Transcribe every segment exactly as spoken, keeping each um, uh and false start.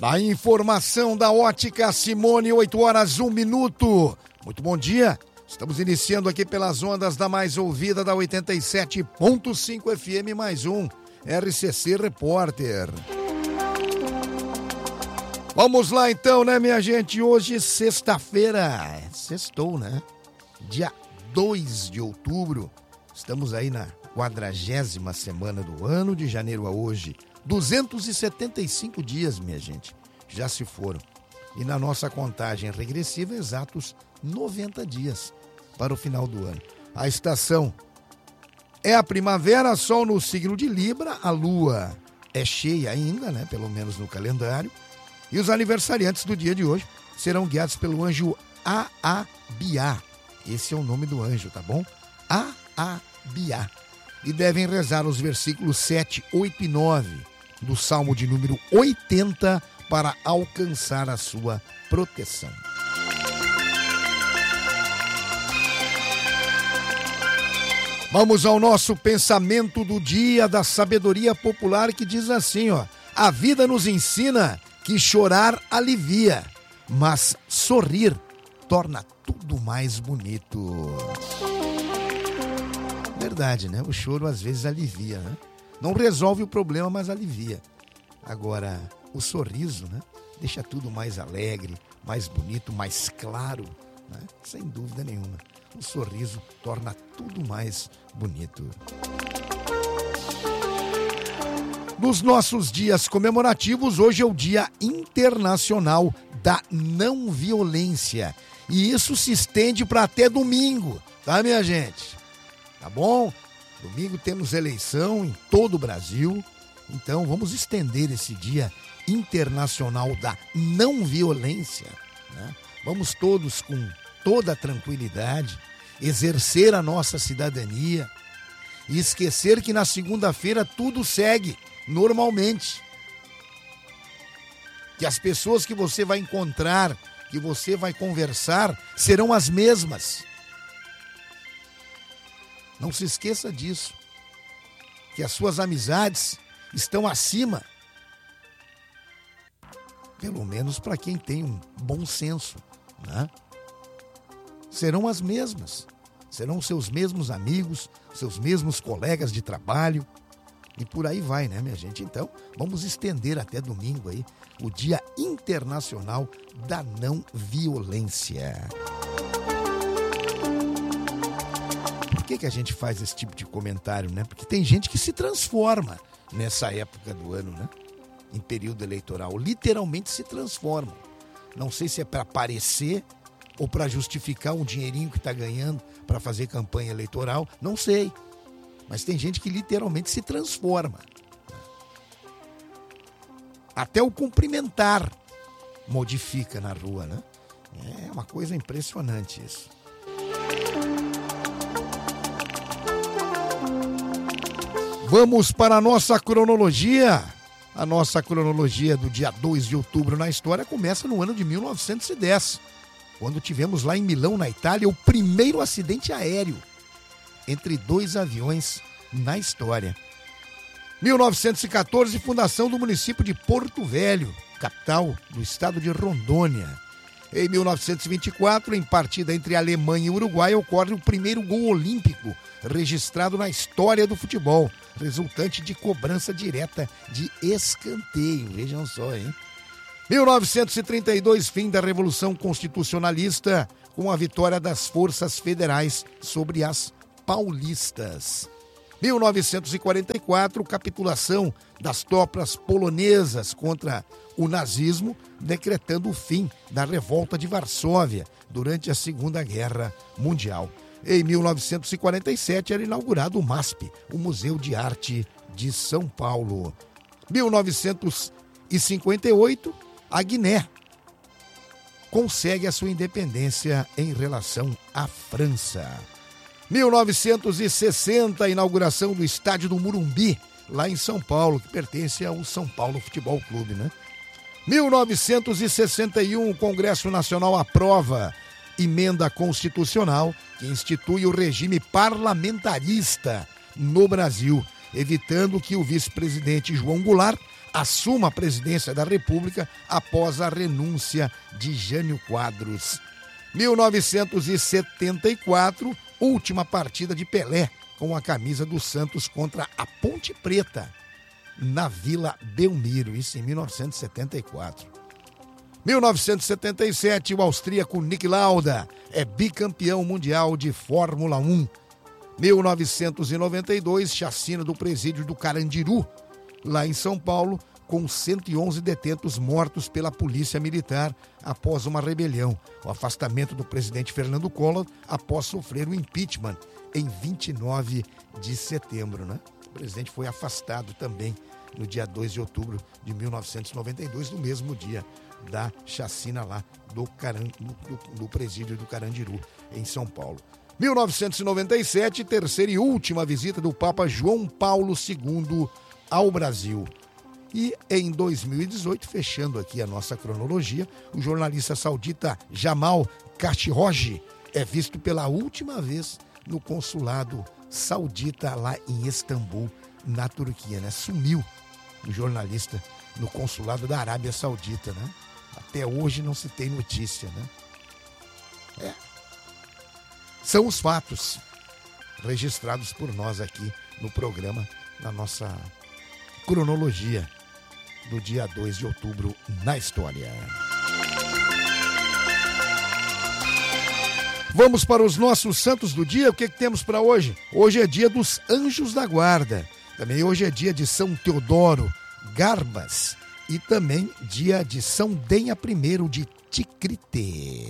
A informação da Ótica Simone, oito horas, um minuto. Muito bom dia. Estamos iniciando aqui pelas ondas da mais ouvida da oitenta e sete ponto cinco F M, mais um R C C Repórter. Vamos lá então, né, minha gente? Hoje, sexta-feira, sextou, né? Dia dois de outubro. Estamos aí na quadragésima semana do ano, de janeiro a hoje. duzentos e setenta e cinco dias, minha gente, já se foram. E na nossa contagem regressiva, exatos noventa dias para o final do ano. A estação é a primavera, sol no signo de Libra, a lua é cheia ainda, né, pelo menos no calendário. E os aniversariantes do dia de hoje serão guiados pelo anjo Aabiá. Esse é o nome do anjo, tá bom? Aabiá. E devem rezar os versículos sete, oito e nove do Salmo de número oitenta para alcançar a sua proteção. Vamos ao nosso pensamento do dia da sabedoria popular, que diz assim, ó: a vida nos ensina que chorar alivia, mas sorrir torna tudo mais bonito. Verdade, né? O choro às vezes alivia, né? Não resolve o problema, mas alivia. Agora, o sorriso, né? Deixa tudo mais alegre, mais bonito, mais claro, né? Sem dúvida nenhuma. O sorriso torna tudo mais bonito. Nos nossos dias comemorativos, hoje é o Dia Internacional da Não Violência. E isso se estende para até domingo, tá, minha gente? Tá bom? Domingo temos eleição em todo o Brasil. Então vamos estender esse Dia Internacional da Não Violência, né? Vamos todos, com toda a tranquilidade, exercer a nossa cidadania e esquecer que na segunda-feira tudo segue normalmente. Que as pessoas que você vai encontrar, que você vai conversar, serão as mesmas. Não se esqueça disso. Que as suas amizades estão acima. Pelo menos para quem tem um bom senso, né? Serão as mesmas. Serão seus mesmos amigos, seus mesmos colegas de trabalho. E por aí vai, né, minha gente? Então, vamos estender até domingo aí o Dia Internacional da Não Violência. Por que que a gente faz esse tipo de comentário, né? Porque tem gente que se transforma nessa época do ano, né? Em período eleitoral. Literalmente se transforma. Não sei se é para aparecer ou para justificar um dinheirinho que está ganhando para fazer campanha eleitoral. Não sei. Mas tem gente que literalmente se transforma. Até o cumprimentar modifica na rua, né? É uma coisa impressionante isso. Vamos para a nossa cronologia. A nossa cronologia do dia dois de outubro na história começa no ano de mil novecentos e dez, quando tivemos lá em Milão, na Itália, o primeiro acidente aéreo entre dois aviões na história. mil novecentos e catorze, fundação do município de Porto Velho, capital do estado de Rondônia. Em mil novecentos e vinte e quatro, em partida entre Alemanha e Uruguai, ocorre o primeiro gol olímpico registrado na história do futebol, resultante de cobrança direta de escanteio. Vejam só, hein? mil novecentos e trinta e dois, fim da Revolução Constitucionalista, com a vitória das forças federais sobre as paulistas. mil novecentos e quarenta e quatro, capitulação das tropas polonesas contra o nazismo, decretando o fim da revolta de Varsóvia durante a Segunda Guerra Mundial. Em mil novecentos e quarenta e sete era inaugurado o MASP, o Museu de Arte de São Paulo. mil novecentos e cinquenta e oito, a Guiné consegue a sua independência em relação à França. mil novecentos e sessenta, inauguração do estádio do Morumbi, lá em São Paulo, que pertence ao São Paulo Futebol Clube, né? mil novecentos e sessenta e um, o Congresso Nacional aprova emenda constitucional que institui o regime parlamentarista no Brasil, evitando que o vice-presidente João Goulart assuma a presidência da República após a renúncia de Jânio Quadros. mil novecentos e setenta e quatro, última partida de Pelé com a camisa do Santos contra a Ponte Preta, na Vila Belmiro, isso em mil novecentos e setenta e quatro. mil novecentos e setenta e sete, o austríaco Niki Lauda é bicampeão mundial de Fórmula um. mil novecentos e noventa e dois, chacina do presídio do Carandiru, lá em São Paulo, com cento e onze detentos mortos pela polícia militar após uma rebelião. O afastamento do presidente Fernando Collor após sofrer o impeachment em vinte e nove de setembro, né? O presidente foi afastado também no dia dois de outubro de mil novecentos e noventa e dois, no mesmo dia da chacina lá do, Caran... do, do presídio do Carandiru, em São Paulo. mil novecentos e noventa e sete, terceira e última visita do Papa João Paulo segundo ao Brasil. E em dois mil e dezoito, fechando aqui a nossa cronologia, o jornalista saudita Jamal Khashoggi é visto pela última vez no consulado saudita lá em Istambul, na Turquia, né? Sumiu o jornalista no consulado da Arábia Saudita, né? Até hoje não se tem notícia, né? É. São os fatos registrados por nós aqui no programa, na nossa cronologia do dia dois de outubro na história. Vamos para os nossos santos do dia. O que, que temos para hoje? Hoje é dia dos Anjos da Guarda. Também hoje é dia de São Teodoro Garbas e também dia de São Denha I de Ticrite.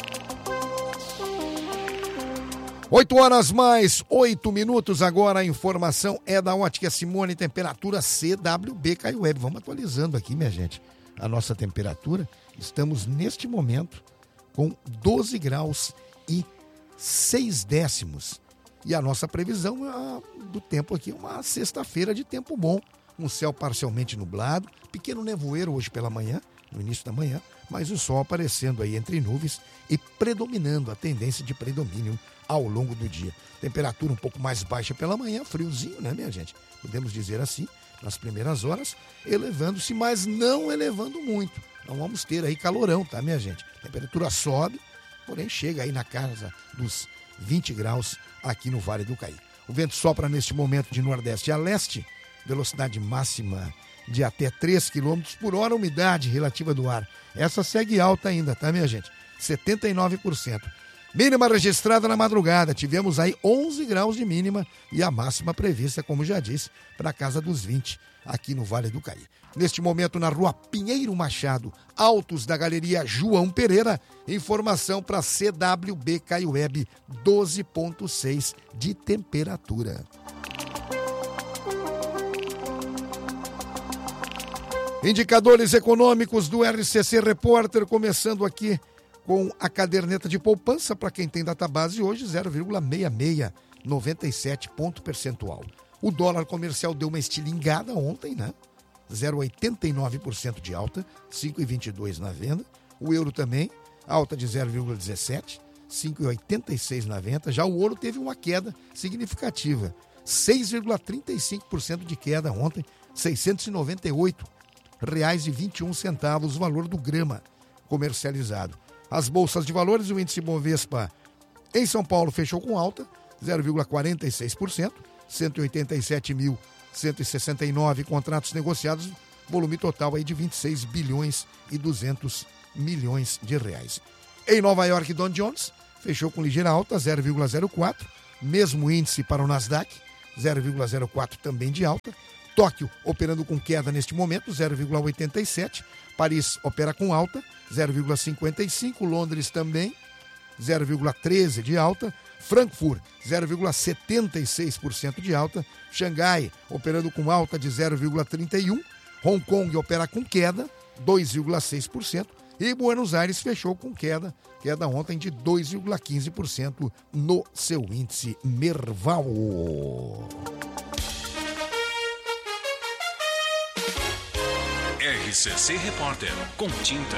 Oito horas mais oito minutos agora, a informação é da Ótica Simone, temperatura C W B Caio Web. Vamos atualizando aqui, minha gente, a nossa temperatura. Estamos neste momento com doze graus e seis décimos. E a nossa previsão é do tempo aqui, uma sexta-feira de tempo bom, um céu parcialmente nublado, pequeno nevoeiro hoje pela manhã, no início da manhã, mas o sol aparecendo aí entre nuvens e predominando, a tendência de predomínio ao longo do dia. Temperatura um pouco mais baixa pela manhã, friozinho, né, minha gente? Podemos dizer assim, nas primeiras horas, elevando-se, mas não elevando muito. Não vamos ter aí calorão, tá, minha gente? Temperatura sobe, porém chega aí na casa dos vinte graus aqui no Vale do Caí. O vento sopra neste momento de nordeste a leste, velocidade máxima de até três quilômetros por hora, umidade relativa do ar. Essa segue alta ainda, tá, minha gente? setenta e nove por cento. Mínima registrada na madrugada, tivemos aí onze graus de mínima e a máxima prevista, como já disse, para a casa dos vinte, aqui no Vale do Caí. Neste momento, na rua Pinheiro Machado, altos da Galeria João Pereira, informação para C W B Caio Web, doze ponto seis de temperatura. Indicadores econômicos do R C C Repórter, começando aqui com a caderneta de poupança para quem tem database hoje, zero vírgula seis seis noventa e sete ponto percentual. O dólar comercial deu uma estilingada ontem, né? zero vírgula oitenta e nove por cento de alta, cinco vírgula vinte e dois na venda. O euro também, alta de zero vírgula dezessete, cinco vírgula oitenta e seis na venda. Já o ouro teve uma queda significativa, seis vírgula trinta e cinco por cento de queda ontem, seiscentos e noventa e oito reais e vinte e um centavos, o valor do grama comercializado. As bolsas de valores, o índice Bovespa em São Paulo fechou com alta, zero vírgula quarenta e seis por cento, cento e oitenta e sete mil cento e sessenta e nove contratos negociados, volume total aí de vinte e seis bilhões e duzentos milhões de reais. Em Nova York, Dow Jones fechou com ligeira alta, zero vírgula zero quatro, mesmo índice para o Nasdaq, zero vírgula zero quatro também de alta. Tóquio operando com queda neste momento, zero vírgula oitenta e sete. Paris opera com alta, zero vírgula cinquenta e cinco. Londres também, zero vírgula treze de alta. Frankfurt, zero vírgula setenta e seis por cento de alta. Xangai operando com alta de zero vírgula trinta e um. Hong Kong opera com queda, dois vírgula seis por cento. E Buenos Aires fechou com queda, queda ontem de dois vírgula quinze por cento no seu índice Merval. R C C Repórter, com tinta.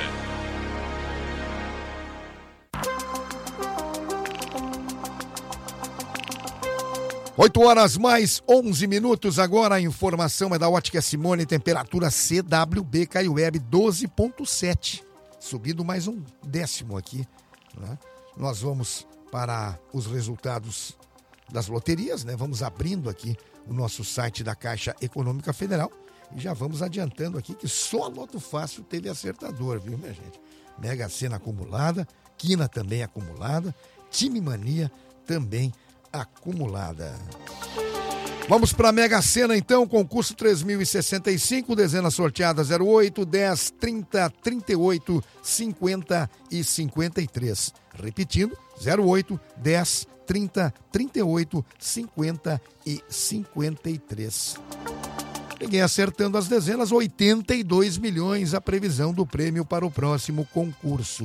oito horas mais onze minutos, agora a informação é da Ótica Simone, temperatura C W B CaiWeb doze ponto sete, subindo mais um décimo aqui, né? Nós vamos para os resultados das loterias, né? Vamos abrindo aqui o nosso site da Caixa Econômica Federal e já vamos adiantando aqui que só a Loto Fácil teve acertador, viu, minha gente? Mega Sena acumulada, Quina também acumulada, Time Mania também acumulada. Vamos para a Mega Sena então, concurso três mil e sessenta e cinco, dezenas sorteadas zero oito, dez, trinta, trinta e oito, cinquenta e cinquenta e três. Repetindo, zero oito, dez, trinta, trinta e oito, cinquenta e cinquenta e três. Ninguém acertando as dezenas, oitenta e dois milhões a previsão do prêmio para o próximo concurso.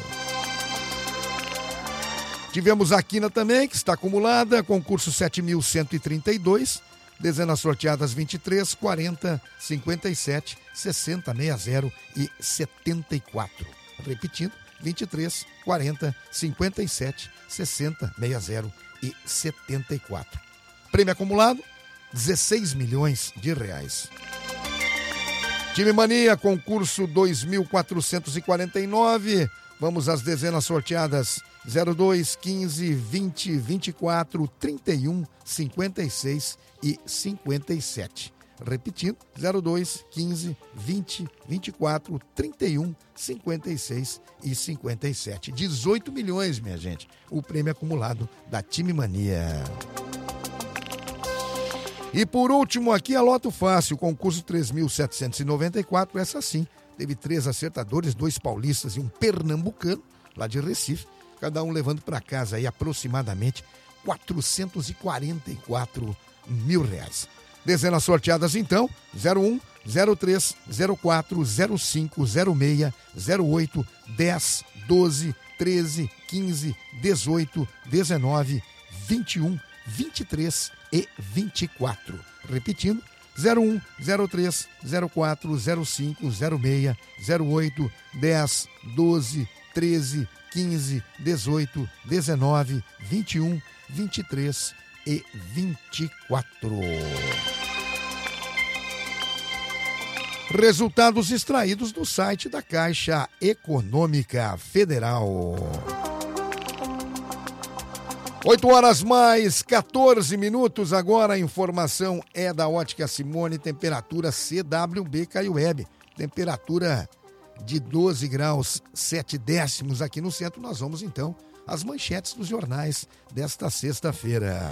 Tivemos a Quina também, que está acumulada, concurso sete mil cento e trinta e dois, dezenas sorteadas vinte e três, quarenta, cinquenta e sete, sessenta, sessenta e setenta e quatro. Repetindo, vinte e três, quarenta, cinquenta e sete, sessenta, sessenta e setenta e quatro. Prêmio acumulado, dezesseis milhões de reais. Time Mania, concurso dois mil quatrocentos e quarenta e nove, vamos às dezenas sorteadas zero dois, quinze, vinte, vinte e quatro, trinta e um, cinquenta e seis e cinquenta e sete. Repetindo, zero dois, quinze, vinte, vinte e quatro, trinta e um, cinquenta e seis e cinquenta e sete. dezoito milhões, minha gente, o prêmio acumulado da Time Mania. E por último aqui a Loto Fácil, concurso três mil setecentos e noventa e quatro, essa sim, teve três acertadores, dois paulistas e um pernambucano, lá de Recife, cada um levando para casa aí aproximadamente quatrocentos e quarenta e quatro mil reais. Dezenas sorteadas então, zero um, zero três, zero quatro, zero cinco, zero seis, zero oito, dez, doze, treze, quinze, dezoito, dezenove, vinte e um, vinte e três e vinte e quatro. Repetindo, zero um, zero três, zero quatro, zero cinco, zero seis, zero oito, dez, doze, treze, quinze, dezoito, dezenove, vinte e um, vinte e três e vinte e quatro. Resultados extraídos do site da Caixa Econômica Federal. oito horas mais quatorze minutos, agora a informação é da Ótica Simone, temperatura C W B CaiWeb, temperatura de doze graus, sete décimos aqui no centro. Nós vamos então às manchetes dos jornais desta sexta-feira.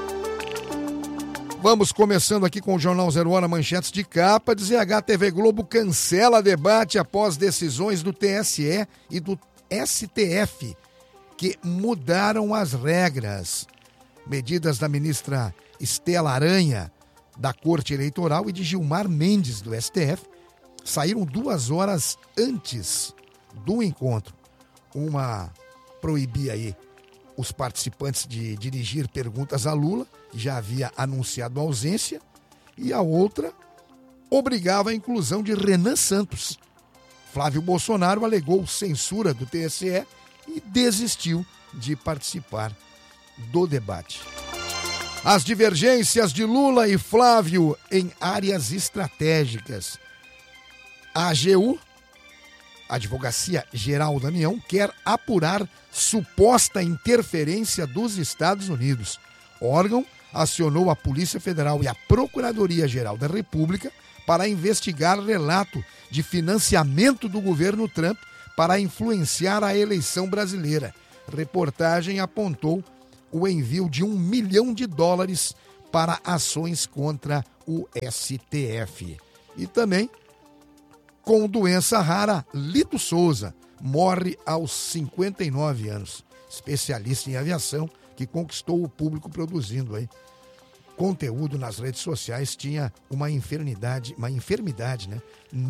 Vamos começando aqui com o Jornal Zero Hora, manchetes de capa. Z H T V Globo cancela debate após decisões do T S E e do S T F que mudaram as regras. Medidas da ministra Estela Aranha, da Corte Eleitoral, e de Gilmar Mendes, do S T F, saíram duas horas antes do encontro. Uma proibia aí os participantes de dirigir perguntas a Lula, que já havia anunciado a ausência, e a outra obrigava a inclusão de Renan Santos. Flávio Bolsonaro alegou censura do T S E e desistiu de participar do debate. As divergências de Lula e Flávio em áreas estratégicas. A AGU, Advocacia Geral da União, quer apurar suposta interferência dos Estados Unidos. O órgão acionou a Polícia Federal e a Procuradoria-Geral da República para investigar relato de financiamento do governo Trump para influenciar a eleição brasileira. Reportagem apontou o envio de um milhão de dólares para ações contra o S T F. E também, com doença rara, Lito Souza morre aos cinquenta e nove anos. Especialista em aviação que conquistou o público produzindo aí conteúdo nas redes sociais, tinha uma enfermidade, uma enfermidade, né,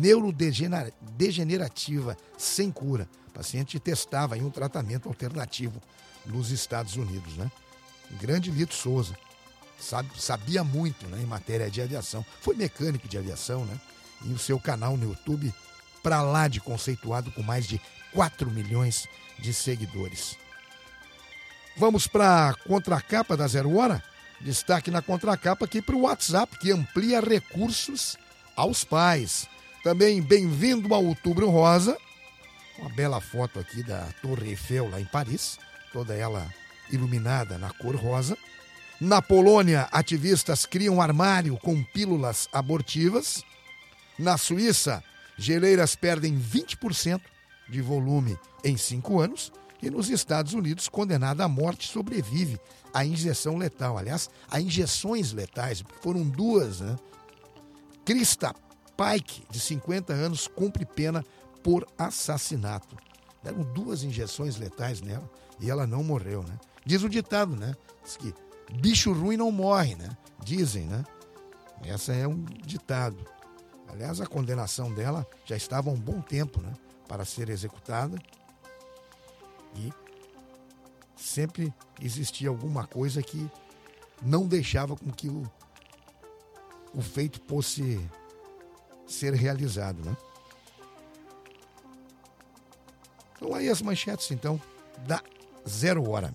neurodegenerativa sem cura. O paciente testava aí um tratamento alternativo nos Estados Unidos, né? Grande Lito Souza, sabe, sabia muito, né, em matéria de aviação. Foi mecânico de aviação, né? E o seu canal no YouTube, pra lá de conceituado, com mais de quatro milhões de seguidores. Vamos para a contracapa da Zero Hora? Destaque na contracapa aqui para o WhatsApp, que amplia recursos aos pais. Também bem-vindo ao Outubro Rosa. Uma bela foto aqui da Torre Eiffel lá em Paris, toda ela iluminada na cor rosa. Na Polônia, ativistas criam um armário com pílulas abortivas. Na Suíça, geleiras perdem vinte por cento de volume em cinco anos. E nos Estados Unidos, condenada à morte, sobrevive à injeção letal. Aliás, a injeções letais, foram duas, né? Krista Pike, de cinquenta anos, cumpre pena por assassinato. Deram duas injeções letais nela e ela não morreu, né? Diz o ditado, né? Diz que bicho ruim não morre, né? Dizem, né? Essa é um ditado. Aliás, a condenação dela já estava há um bom tempo, né? Para ser executada. E sempre existia alguma coisa que não deixava com que o, o feito fosse ser realizado, né? Então aí as manchetes, então, da Zero Hora.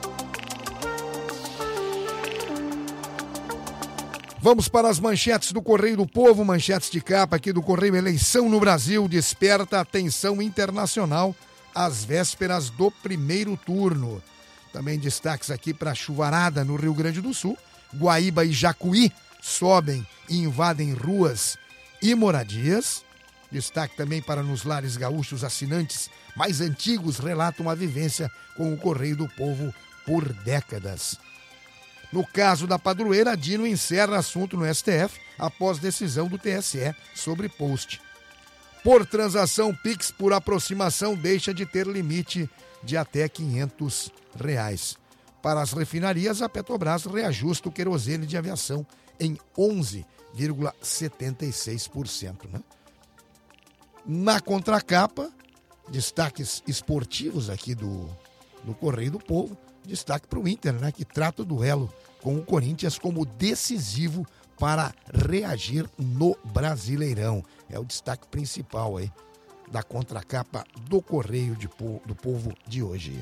Vamos para as manchetes do Correio do Povo, manchetes de capa aqui do Correio. Eleição no Brasil desperta atenção internacional às vésperas do primeiro turno. Também destaques aqui para a chuvarada no Rio Grande do Sul. Guaíba e Jacuí sobem e invadem ruas e moradias. Destaque também para nos lares gaúchos, assinantes mais antigos relatam a vivência com o Correio do Povo por décadas. No caso da padroeira, Dino encerra assunto no S T F após decisão do T S E sobre post. Por transação, Pix por aproximação deixa de ter limite de até quinhentos reais. Para as refinarias, a Petrobras reajusta o querosene de aviação em onze vírgula setenta e seis por cento. Né? Na contracapa, destaques esportivos aqui do, do Correio do Povo. Destaque para o Inter, né, que trata o duelo com o Corinthians como decisivo para reagir no Brasileirão. É o destaque principal aí da contracapa do Correio de po- do Povo de hoje.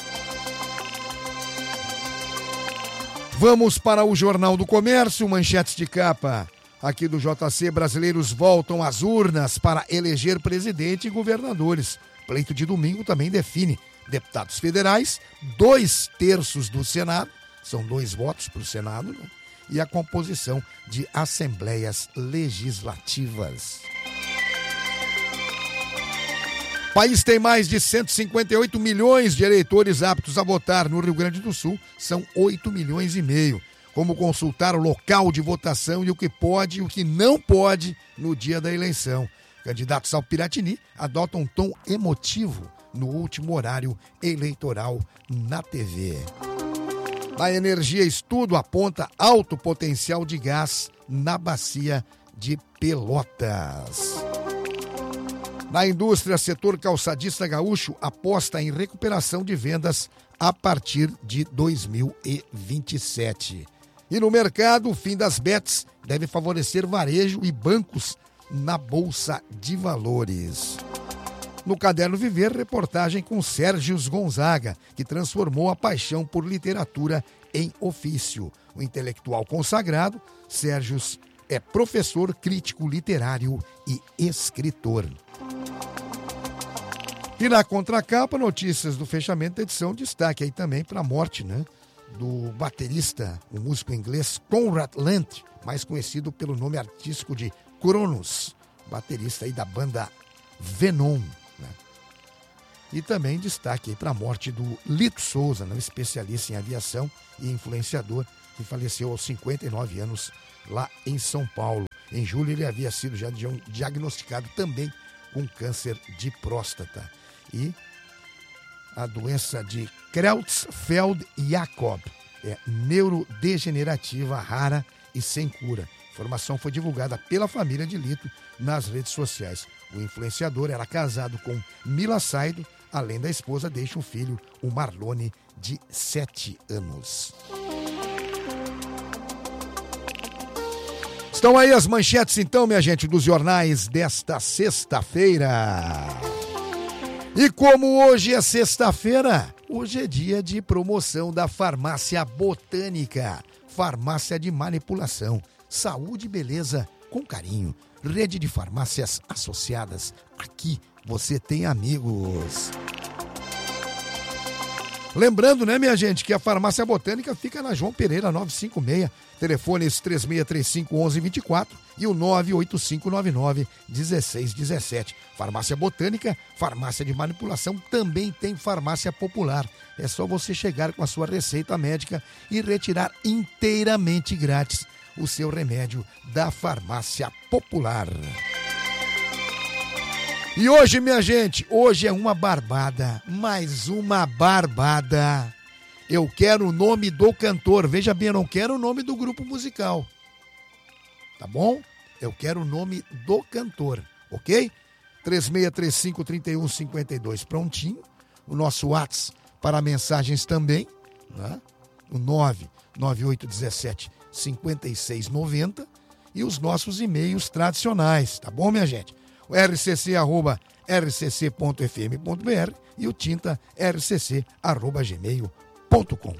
Vamos para o Jornal do Comércio, manchetes de capa aqui do J C. Brasileiros voltam às urnas para eleger presidente e governadores. Pleito de domingo também define deputados federais, dois terços do Senado, são dois votos para o Senado, né? E a composição de assembleias legislativas. O país tem mais de cento e cinquenta e oito milhões de eleitores aptos a votar. No Rio Grande do Sul, são oito milhões e meio. Como consultar o local de votação e o que pode e o que não pode no dia da eleição. Candidatos ao Piratini adotam um tom emotivo no último horário eleitoral na T V. Na energia, estudo aponta alto potencial de gás na bacia de Pelotas. Na indústria, setor calçadista gaúcho aposta em recuperação de vendas a partir de dois mil e vinte e sete. E no mercado, o fim das bets deve favorecer varejo e bancos na Bolsa de Valores. No Caderno Viver, reportagem com Sérgio Gonzaga, que transformou a paixão por literatura em ofício. O intelectual consagrado, Sérgio é professor, crítico literário e escritor. E na contracapa, notícias do fechamento da edição, destaque aí também para a morte, né, do baterista, o músico inglês Conrad Lant, mais conhecido pelo nome artístico de Cronos, baterista aí da banda Venom. Né? E também destaque aí para a morte do Lito Souza, né, especialista em aviação e influenciador, que faleceu aos cinquenta e nove anos lá em São Paulo. Em julho ele havia sido já diagnosticado também com câncer de próstata. E a doença de Creutzfeldt-Jakob é neurodegenerativa, rara e sem cura. A informação foi divulgada pela família de Lito nas redes sociais. O influenciador era casado com Mila Saido, além da esposa, deixa um filho, o Marlone, de sete anos. Estão aí as manchetes, então, minha gente, dos jornais desta sexta-feira. E como hoje é sexta-feira, hoje é dia de promoção da Farmácia Botânica. farmácia de manipulação. Saúde e beleza com carinho. Rede de farmácias associadas. Aqui você tem amigos. Lembrando, né, minha gente, que a Farmácia Botânica fica na João Pereira novecentos e cinquenta e seis, telefones três seis três cinco, onze vinte e quatro e o nove oito cinco nove nove, um seis um sete. Farmácia Botânica, farmácia de manipulação, também tem farmácia popular. É só você chegar com a sua receita médica e retirar inteiramente grátis o seu remédio da farmácia popular. E hoje, minha gente, hoje é uma barbada, mais uma barbada. Eu quero o nome do cantor, veja bem, eu não quero o nome do grupo musical, tá bom? Eu quero o nome do cantor, ok? três seis três cinco, três um cinco dois, prontinho. O nosso WhatsApp para mensagens também, né? O nove nove oito um sete, cinco seis nove zero e os nossos e-mails tradicionais, tá bom, minha gente? O r c c arroba r c c ponto f m ponto b r e o tinta r c c arroba gmail ponto com.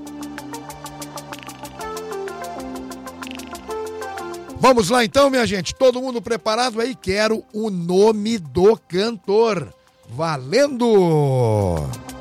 Vamos lá então, minha gente, todo mundo preparado aí? Quero o nome do cantor. Valendo!